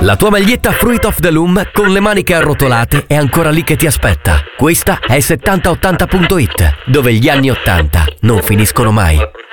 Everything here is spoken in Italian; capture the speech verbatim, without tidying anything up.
La tua maglietta Fruit of the Loom con le maniche arrotolate è ancora lì che ti aspetta. Questa è settanta ottanta punto it, dove gli anni ottanta non finiscono mai.